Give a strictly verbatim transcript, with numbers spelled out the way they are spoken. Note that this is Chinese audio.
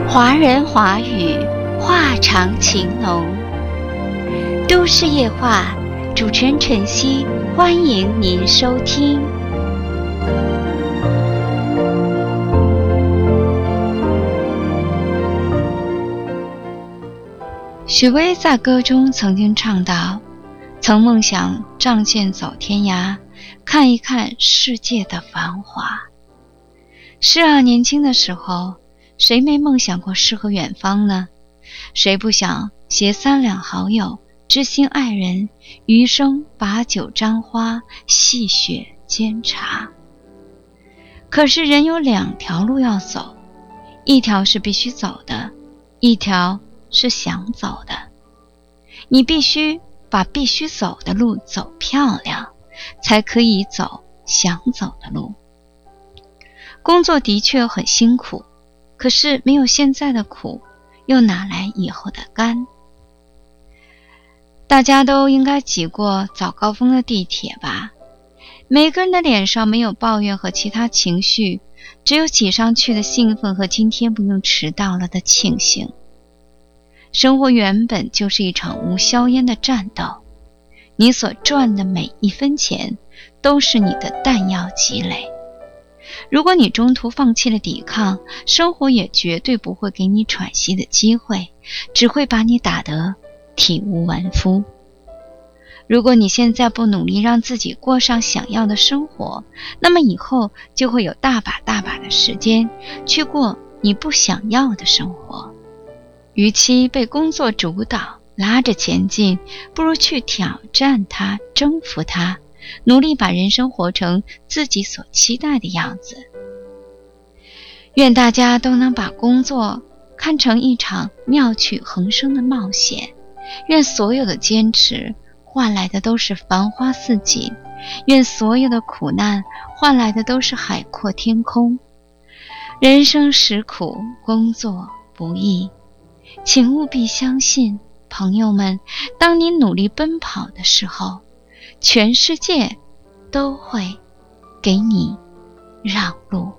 华人华语，话长情浓。都市夜话，主持人晨曦，欢迎您收听。许巍在歌中曾经唱道：曾梦想仗剑走天涯，看一看世界的繁华。是啊，年轻的时候，谁没梦想过诗和远方呢？谁不想携三两好友，知心爱人，余生把酒沾花，细雪煎茶。可是人有两条路要走，一条是必须走的，一条是想走的。你必须把必须走的路走漂亮，才可以走想走的路。工作的确很辛苦，可是没有现在的苦，又哪来以后的甘？大家都应该挤过早高峰的地铁吧？每个人的脸上没有抱怨和其他情绪，只有挤上去的兴奋和今天不用迟到了的庆幸。生活原本就是一场无硝烟的战斗，你所赚的每一分钱都是你的弹药积累。如果你中途放弃了抵抗，生活也绝对不会给你喘息的机会，只会把你打得体无完肤。如果你现在不努力让自己过上想要的生活，那么以后就会有大把大把的时间去过你不想要的生活。与其被工作主导拉着前进，不如去挑战它，征服它，努力把人生活成自己所期待的样子。愿大家都能把工作看成一场妙趣横生的冒险，愿所有的坚持换来的都是繁花似锦，愿所有的苦难换来的都是海阔天空。人生实苦，工作不易，请务必相信，朋友们，当你努力奔跑的时候，全世界都会给你让路。